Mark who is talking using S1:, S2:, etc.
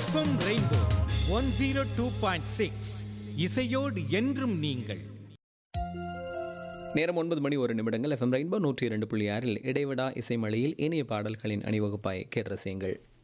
S1: FM rainbow 102.6 இசையோடு என்றும் நீங்கள்.
S2: நேரம் 9 மணி 1 நிமிடங்கள். எஃப்எம் ரெயின்போ 102.6 இடைவிடா இசைமழையில் இனிய பாடல்களின் அணிவகுப்பாய் கேட்டு ரசியுங்கள்.